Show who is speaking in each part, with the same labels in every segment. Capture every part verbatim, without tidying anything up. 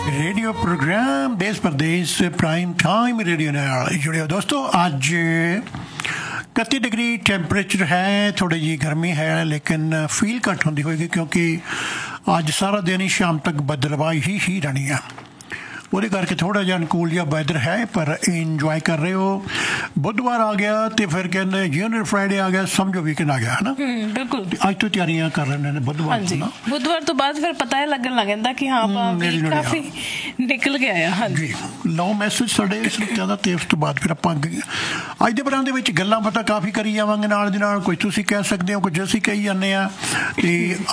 Speaker 1: Radio programme देश प्रदेश prime time radio नाल जुड़े हो दोस्तों। अज इकत्ती डिग्री टैंपरेचर है, थोड़ी जी गर्मी है लेकिन फील घट होंदी होगी क्योंकि अज सारा दिन ही शाम तक बदलवाई ही ही रहनी है। ਉਹਦੇ ਕਰਕੇ ਥੋੜ੍ਹਾ ਜਿਹਾ ਅਨਕੂਲ ਜਿਹਾ ਵੈਦਰ ਹੈ ਪਰ ਇੰਜੋਏ ਕਰ ਰਹੇ ਹੋ। ਬੁੱਧਵਾਰ ਆ ਗਿਆ ਤੇ ਫਿਰ ਕਹਿੰਦੇ ਜੂਨੀਅਰ ਫਰਾਈਡੇ ਆ ਗਿਆ, ਸਮਝੋ ਵੀਕਐਂਡ ਆ ਗਿਆ ਹੈ ਨਾ।
Speaker 2: ਬਿਲਕੁਲ
Speaker 1: ਅੱਜ ਤੋਂ ਤਿਆਰੀਆਂ ਕਰ ਰਹੇ ਨੇ ਬੁੱਧਵਾਰ ਤੋਂ ਨਾ।
Speaker 2: ਬੁੱਧਵਾਰ ਤੋਂ ਬਾਅਦ ਫਿਰ ਪਤਾ ਹੀ ਲੱਗਣ ਲੱਗ ਜਾਂਦਾ ਕਿ ਹਾਂ ਆਪਾਂ ਵੀਕ ਕਾਫੀ ਨਿਕਲ ਗਿਆ ਆ। ਹਾਂਜੀ,
Speaker 1: ਲਓ ਮੈਸੇਜ ਸਾਡੇ ਸਰੋਤਿਆਂ ਦਾ ਤੇ ਉਸ ਤੋਂ ਬਾਅਦ ਫਿਰ ਆਪਾਂ ਅੱਜ ਦੇ ਪ੍ਰੋਗਰਾਮ ਦੇ ਵਿੱਚ ਗੱਲਾਂ ਬਾਤਾਂ ਕਾਫੀ ਕਰੀ ਜਾਵਾਂਗੇ ਨਾਲ ਦੀ ਨਾਲ। ਕੁਝ ਤੁਸੀਂ ਕਹਿ ਸਕਦੇ ਹੋ, ਕੁਝ ਅਸੀਂ ਕਹੀ ਜਾਂਦੇ ਹਾਂ ਤੇ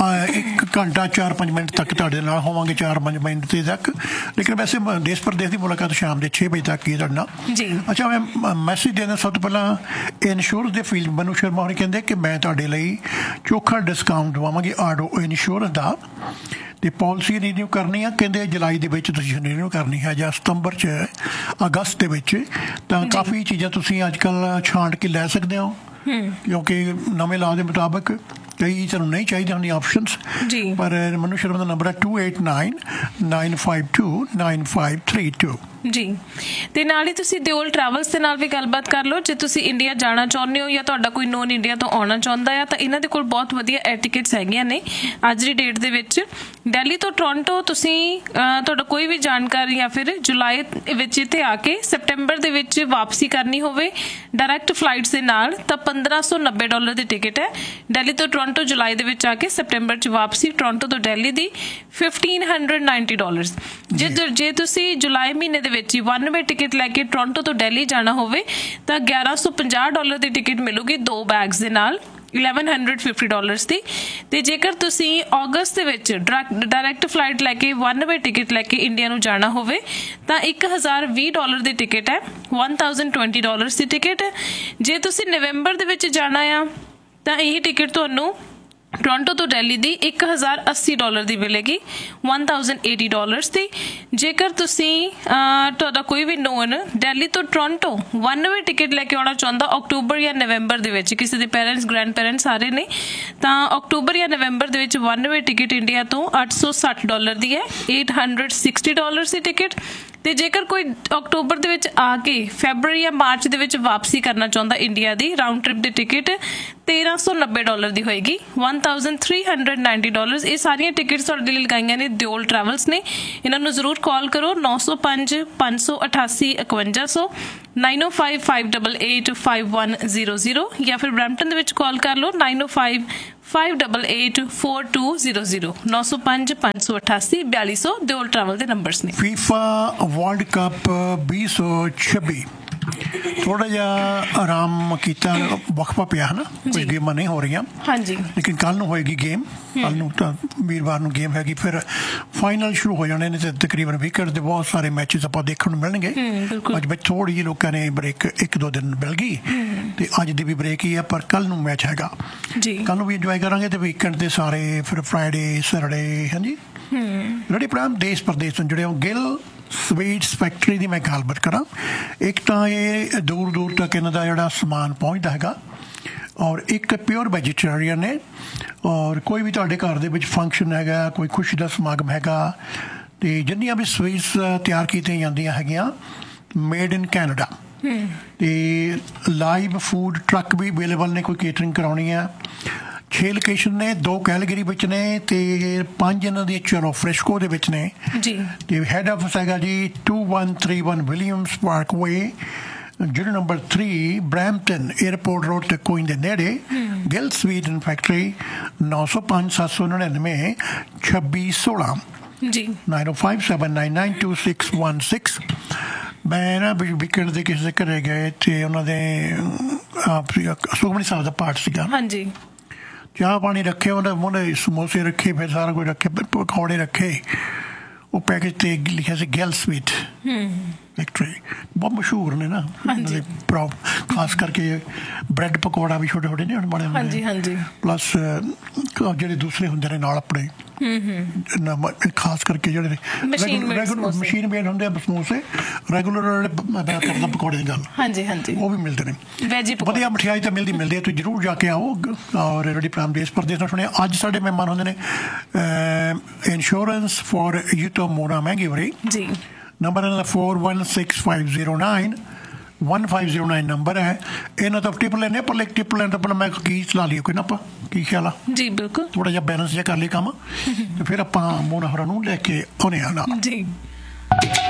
Speaker 1: ਇੱਕ ਘੰਟਾ ਚਾਰ ਪੰਜ ਮਿੰਟ ਤੱਕ ਤੁਹਾਡੇ ਨਾਲ ਹੋਵਾਂਗੇ, ਚਾਰ ਪੰਜ ਮਿੰਟ ਤੇ ਤੱਕ। ਲੇਕਿਨ ਵੈਸੇ ਦੇਸ਼ ਪ੍ਰਦੇਸ਼ ਦੀ ਮੁਲਾਕਾਤ ਸ਼ਾਮ ਦੇ ਛੇ ਵਜੇ ਤੱਕ ਹੀ ਤੁਹਾਡਾ ਜੀ। ਅੱਛਾ, ਮੈਂ ਮੈਸੇਜ ਦੇਣਾ ਸਭ ਤੋਂ ਪਹਿਲਾਂ ਇੰਸ਼ੋਰੈਂਸ ਦੇ ਫੀਲਡ ਮਨੂ ਸ਼ਰਮਾ ਹੋਣੀ ਕਹਿੰਦੇ ਕਿ ਮੈਂ ਤੁਹਾਡੇ ਲਈ ਚੋਖਾ ਡਿਸਕਾਊਂਟ ਦਵਾਵਾਂਗੀ ਆਟੋ ਇੰਸ਼ੋਰੈਂਸ ਦਾ। ਤੇ ਪਾਲਿਸੀ ਰੀਨਿਊ ਕਰਨੀ ਆ ਕਹਿੰਦੇ ਜੁਲਾਈ ਦੇ ਵਿੱਚ ਤੁਸੀਂ ਰੀਨਿਊ ਕਰਨੀ ਹੈ ਜਾਂ ਸਤੰਬਰ 'ਚ ਅਗਸਤ ਦੇ ਵਿੱਚ। ਤਾਂ ਕਾਫੀ ਚੀਜ਼ਾਂ ਤੁਸੀਂ ਅੱਜ ਕੱਲ੍ਹ ਛਾਂਟ ਕੇ ਲੈ ਸਕਦੇ ਹੋ ਕਿਉਂਕਿ ਨਵੇਂ ਲਾਅ ਦੇ ਮੁਤਾਬਕ ਕਈ ਤੁਹਾਨੂੰ ਨਹੀਂ ਚਾਹੀਦੇ ਹੁੰਦੀਆਂ ਆਪਸ਼ਨਸ। ਪਰ ਮਨੂ ਸ਼ਰਮਾ ਦਾ ਨੰਬਰ ਹੈ to eight nine nine five to nine five three two
Speaker 2: ਜੀ। ਤੇ ਨਾਲ ਹੀ ਤੁਸੀਂ ਦਿਓਲ ਟਰੈਵਲਸ ਦੇ ਨਾਲ ਵੀ ਗੱਲਬਾਤ ਕਰ ਲਓ ਜੇ ਤੁਸੀਂ ਇੰਡੀਆ ਜਾਣਾ ਚਾਹੁੰਦੇ ਹੋ ਜਾਂ ਤੁਹਾਡਾ ਕੋਈ ਨੋਨ ਇੰਡੀਆ ਤੋਂ ਆਉਣਾ ਚਾਹੁੰਦਾ ਆ ਤਾਂ ਇਹਨਾਂ ਦੇ ਕੋਲ ਬਹੁਤ ਵਧੀਆ 에ਅਰ ਟਿਕਟਸ ਹੈਗੀਆਂ ਨੇ ਅੱਜ ਦੀ ਡੇਟ ਦੇ ਵਿੱਚ। ਦਿੱਲੀ ਤੋਂ ਟੋਰਾਂਟੋ ਤੁਸੀਂ ਤੁਹਾਡਾ ਕੋਈ ਵੀ ਜਾਣਕਾਰੀ ਜਾਂ ਫਿਰ ਜੁਲਾਈ ਵਿੱਚ ਇੱਥੇ ਆ ਕੇ ਸੈਪਟੈਂਬਰ ਦੇ ਵਿੱਚ ਵਾਪਸੀ ਕਰਨੀ ਹੋਵੇ ਡਾਇਰੈਕਟ ਫਲਾਈਟਸ ਦੇ ਨਾਲ ਤਾਂ ਪੰਦਰਾਂ ਸੌ ਨੱਬੇ ਡਾਲਰ ਦੀ ਟਿਕਟ ਹੈ। ਦਿੱਲੀ ਤੋਂ ਟੋਰਾਂਟੋ ਜੁਲਾਈ ਦੇ ਵਿੱਚ ਆ ਕੇ ਸੈਪਟੈਂਬਰ 'ਚ ਵਾਪਸੀ ਟੋਰਾਂਟੋ ਤੋਂ ਦਿੱਲੀ ਦੀ ਫਿਫਟੀਨ ਹੰਡਰਡ ਨਾਈਨਟੀ ਡਾਲਰਸ। ਜੇ ਜੇ ਤੁਸੀਂ ਜੁਲਾਈ ਮਹੀਨੇ ਦੇ ਵਿੱਚ ਹੀ ਵਨ ਵੇ ਟਿਕਟ ਲੈ ਕੇ ਟੋਰਾਂਟੋ ਤੋਂ ਦਿੱਲੀ ਜਾਣਾ ਹੋਵੇ ਤਾਂ ਗਿਆਰਾਂ ਸੌ ਪੰਜਾਹ ਡਾਲਰ ਦੀ ਟਿਕਟ ਮਿਲੂਗੀ ਦੋ ਬੈਗਸ ਦੇ ਨਾਲ, ਇਲੈਵਨ ਹੰਡਰਡ ਫਿਫਟੀ ਡਾਲਰਸ ਦੀ। ਤੇ ਜੇਕਰ ਤੁਸੀਂ ਅਗਸਤ ਦੇ ਵਿੱਚ ਡਾਇਰੈਕਟ ਫਲਾਈਟ ਲੈ ਕੇ ਵਨ ਵੇ ਟਿਕਟ ਲੈ ਕੇ ਇੰਡੀਆ ਨੂੰ ਜਾਣਾ ਹੋਵੇ ਤਾਂ ਇੱਕ ਹਜ਼ਾਰ ਵੀਹ ਡਾਲਰ ਦੀ ਟਿਕਟ ਹੈ, ਵਨ ਥਾਊਜ਼ੈਂਡ ਟਵੈਂਟੀ ਡਾਲਰਸ ਦੀ ਟਿਕਟ। ਜੇ ਤੁਸੀਂ ਨਵੰਬਰ ਦੇ ਵਿੱਚ ਜਾਣਾ ਆ ਤਾਂ ਇਹ ਟਿਕਟ ਤੁਹਾਨੂੰ ਟੋਰਾਂਟੋ ਤੋਂ ਦਿੱਲੀ ਦੀ ਇੱਕ ਹਜ਼ਾਰ ਅੱਸੀ ਡਾਲਰ ਦੀ ਮਿਲੇਗੀ, ਵਨ ਥਾਊਜ਼ੈਂਡ ਏਟੀ ਡਾਲਰਸ ਦੀ। ਜੇਕਰ ਤੁਸੀਂ ਤੁਹਾਡਾ ਕੋਈ ਵੀ ਨੋਨ ਦਿੱਲੀ ਤੋਂ ਟੋਰਾਂਟੋ ਵਨ ਵੇ ਟਿਕਟ ਲੈ ਕੇ ਆਉਣਾ ਚਾਹੁੰਦਾ ਅਕਤੂਬਰ ਜਾਂ ਨਵੰਬਰ ਦੇ ਵਿੱਚ, ਕਿਸੇ ਦੇ ਪੇਰੈਂਟਸ ਗ੍ਰੈਂਡ ਪੇਰੈਂਟਸ ਸਾਰੇ ਨੇ, ਤਾਂ ਅਕਤੂਬਰ ਜਾਂ ਨਵੰਬਰ ਦੇ ਵਿੱਚ ਵਨ ਵੇ ਟਿਕਟ ਇੰਡੀਆ ਤੋਂ ਅੱਠ ਸੌ ਸੱਠ ਡਾਲਰ ਦੀ ਹੈ, ਏਟ ਹੰਡਰਡ ਸਿਕਸਟੀ ਡਾਲਰਸ ਦੀ ਟਿਕਟ। ਤੇ ਜੇਕਰ ਕੋਈ ਅਕਤੂਬਰ ਦੇ ਵਿੱਚ ਆ ਕੇ ਫੈਬਰਰੀ ਜਾਂ ਮਾਰਚ ਦੇ ਵਿੱਚ ਵਾਪਸੀ ਕਰਨਾ ਚਾਹੁੰਦਾ ਇੰਡੀਆ ਦੀ ਰਾਊਂਡ ਟ੍ਰਿਪ ਦੀ ਟਿਕਟ ਤੇਰਾਂ ਸੌ ਨੱਬੇ ਡਾਲਰ ਦੀ ਹੋਏਗੀ, one thousand three hundred ninety dollars. ਇਹ ਸਾਰੀਆਂ ਟਿਕਟਸ ਤੁਹਾਡੇ ਲਈ ਲਗਾਈਆਂ ਨੇ ਦਿਓਲ ਟਰੈਵਲਸ ਨੇ। ਇਹਨਾਂ ਨੂੰ ਜ਼ਰੂਰ ਕਾਲ ਕਰੋ ਨੌ ਸੌ ਪੰਜ ਪੰਜ ਸੌ ਅਠਾਸੀ ਇਕਵੰਜਾ ਸੌ ਨਾਈਨ ਓ five five double eight five one zero zero ਜਾਂ ਫਿਰ ਬਰੈਂਪਟਨ ਦੇ ਵਿੱਚ ਕਾਲ ਕਰ ਲਓ ਨਾਈਨ ਓ five five double eight four two zero zero ਨੌ ਸੌ ਪੰਜ ਪੰਜ ਸੌ ਅਠਾਸੀ ਬਿਆਲੀ ਸੌ ਦਿਓਲ ਟਰੈਵਲ ਦੇ ਨੰਬਰਸ ਨੇ।
Speaker 1: ਫੀਫਾ ਵਰਲਡ ਕੱਪ ਵੀਹ ਸੌ ਛੱਬੀ ਥੋੜਾ ਜਿਹਾ ਆਰਾਮ ਕੀਤਾ, ਵਕਫਾ ਪਿਆ ਹੈ ਨਾ, ਕੋਈ ਗੇਮਾਂ ਨਹੀਂ ਹੋ ਰਹੀਆਂ। ਹਾਂਜੀ, ਲੇਕਿਨ ਕੱਲ ਨੂੰ ਹੋਏਗੀ ਗੇਮ, ਕੱਲ ਨੂੰ ਤਾਂ ਵੀਰਵਾਰ ਨੂੰ ਗੇਮ ਹੈਗੀ, ਫਿਰ ਫਾਈਨਲ ਸ਼ੁਰੂ ਹੋ ਜਾਣੇ ਨੇ ਤੇ ਤਕਰੀਬਨ ਵੀਕਐਂਡ ਦੇ ਬਹੁਤ ਸਾਰੇ ਮੈਚਿਸ ਆਪਾਂ ਦੇਖਣ ਨੂੰ ਮਿਲਣਗੇ। ਅੱਜ ਵਿੱਚ ਥੋੜੀ ਜਿਹੀ ਲੋਕਾਂ ਨੇ ਬ੍ਰੇਕ ਇੱਕ ਦੋ ਦਿਨ ਮਿਲ ਗਈ ਤੇ ਅੱਜ ਦੀ ਵੀ ਬ੍ਰੇਕ ਹੀ ਹੈ, ਪਰ ਕੱਲ ਨੂੰ ਮੈਚ ਹੈਗਾ ਜੀ, ਕੱਲ ਨੂੰ ਵੀ ਇੰਜੋਏ ਕਰਾਂਗੇ ਤੇ ਵੀਕਐਂਡ ਦੇ ਸਾਰੇ ਫਿਰ ਫਰਾਈਡੇ ਸੈਟਰਡੇ। ਹਾਂਜੀ, ਰੇਡੀਓ ਪ੍ਰੋਗਰਾਮ ਦੇਸ਼ ਪ੍ਰਦੇਸ਼ ਤੋਂ ਜੁੜੇ ਹੋ। ਗਿੱਲ ਸਵੀਟਸ ਫੈਕਟਰੀ ਦੀ ਮੈਂ ਗੱਲਬਾਤ ਕਰਾਂ, ਇੱਕ ਤਾਂ ਇਹ ਦੂਰ ਦੂਰ ਤੱਕ ਇਹਨਾਂ ਦਾ ਜਿਹੜਾ ਸਮਾਨ ਪਹੁੰਚਦਾ ਹੈਗਾ ਔਰ ਇੱਕ ਪਿਓਰ ਵੈਜੀਟੇਰੀਅਨ ਨੇ। ਔਰ ਕੋਈ ਵੀ ਤੁਹਾਡੇ ਘਰ ਦੇ ਵਿੱਚ ਫੰਕਸ਼ਨ ਹੈਗਾ, ਕੋਈ ਖੁਸ਼ੀ ਦਾ ਸਮਾਗਮ ਹੈਗਾ ਤੇ ਜਿੰਨੀਆਂ ਵੀ ਸਵੀਟਸ ਤਿਆਰ ਕੀਤੀਆਂ ਜਾਂਦੀਆਂ ਹੈਗੀਆਂ ਮੇਡ ਇਨ ਕੈਨੇਡਾ। ਤੇ ਲਾਈਵ ਫੂਡ ਟਰੱਕ ਵੀ ਅਵੇਲੇਬਲ ਨੇ, ਕੋਈ ਕੇਟਰਿੰਗ ਕਰਾਉਣੀ ਆ। ਛੇ ਲੋਕੇਸ਼ਨ ਨੇ, ਦੋ ਕੈਲਗਰੀ ਵਿੱਚ ਨੇ ਤੇ ਪੰਜ ਇਹਨਾਂ ਦੀਆਂ ਚਲੋ ਫ੍ਰਿਸਕੋ ਦੇ ਵਿੱਚ ਨੇ ਜੀ। ਤੇ ਹੈਡ ਆਫਿਸ ਹੈਗਾ ਜੀ to one three one Williams park ਵੇ, ਜਿਹੜਾ number three Brampton airport road ਤੇ ਕੋਈ ਦੇ ਨੇੜੇ। ਗਿੱਲ ਸਵੀਟ ਐਂਡ ਫੈਕਟਰੀ ਨੌ ਸੌ ਪੰਜ ਸੱਤ ਸੌ ਨੜਿਨਵੇਂ ਛੱਬੀ ਸੋਲਾਂ ਜੀ, ਨਾਈਨ ਓ five seven nine nine two six one six. ਮੈਂ ਨਾ ਵੀਕਐਂਡ ਦੇ ਕਿਸੇ ਦੇ ਘਰੇ ਗਏ ਤੇ ਉਹਨਾਂ ਦੇ ਸੁਖਮਨੀ ਸਾਹਿਬ ਦਾ ਪਾਠ ਸੀਗਾ। ਹਾਂਜੀ, ਚਾਹ ਪਾਣੀ ਰੱਖੇ, ਉਹਨਾਂ ਮੂਹਰੇ ਸਮੋਸੇ ਰੱਖੇ, ਫਿਰ ਸਾਰਾ ਕੁਝ ਰੱਖੇ, ਪਕੌੜੇ ਰੱਖੇ। ਉਹ ਪੈਕੇਜ ਤੇ ਲਿਖਿਆ ਸੀ ਗਿੱਲ ਸਵੀਟ। ਵਿਕਟਰੀ ਬਹੁਤ ਮਸ਼ਹੂਰ ਨੇ ਨਾ ਖਾਸ ਕਰਕੇ ਬ੍ਰੈਡ ਪਕੌੜਾ ਵੀ ਛੋਟੇ ਛੋਟੇ ਨਹੀਂ ਬਣੇ
Speaker 2: ਹੁੰਦੇ ਹਾਂਜੀ
Speaker 1: ਪਲੱਸ ਜਿਹੜੇ ਦੂਸਰੇ ਹੁੰਦੇ ਨੇ ਨਾਲ ਆਪਣੇ ਖਾਸ ਕਰਕੇ ਜਿਹੜੇ ਮਸ਼ੀਨ ਮੇਡ ਹੁੰਦੇ ਆ ਸਮੋਸੇ ਰੈਗੂਲਰ ਕਰਦਾ ਪਕੌੜੇ ਦੀ ਗੱਲ
Speaker 2: ਹਾਂਜੀ ਹਾਂਜੀ ਉਹ
Speaker 1: ਵੀ ਮਿਲਦੇ ਨੇ ਵਧੀਆ ਮਠਿਆਈ ਤਾਂ ਮਿਲਦੀ ਮਿਲਦੀ ਹੈ ਤੁਸੀਂ ਜ਼ਰੂਰ ਜਾ ਕੇ ਆਓ ਔਰ ਰੈਡੀ ਪ੍ਰਾਮ ਦੇਸ਼ ਪ੍ਰਦੇਸ਼ ਨਾਲ ਸੁਣਿਆ ਅੱਜ ਸਾਡੇ ਮਹਿਮਾਨ ਹੁੰਦੇ ਨੇ ਇੰਸ਼ੋਰੈਂਸ ਫॉर ਯੂਟੋ ਮੋਨਾ ਮਹਿੰਗੀਵਰੀ ਜੀ ਨੰਬਰ ਇਹਨਾਂ ਦਾ four one six five zero nine one five zero nine number ਹੈ ਇਹਨਾਂ ਤੋਂ ਟਿਪ ਲੈਣੇ ਪਰ ਇੱਕ ਟਿਪ ਲੈਣ ਤੋਂ ਪਹਿਲਾਂ ਮੈਂ ਕੀ ਚਲਾ ਲਈਏ ਕੋਈ ਨਾ ਆਪਾਂ ਕੀ ਖਿਆਲ ਆ
Speaker 2: ਜੀ ਬਿਲਕੁਲ
Speaker 1: ਥੋੜਾ ਜਿਹਾ ਬੈਲੈਂਸ ਜਿਹਾ ਕਰ ਲਈ ਕੰਮ ਤੇ ਫਿਰ ਆਪਾਂ ਮੋਨਾ ਹੋਰਾਂ ਨੂੰ ਲੈ ਕੇ ਆਉਣੇ ਆ ਨਾਲ
Speaker 2: ਜੀ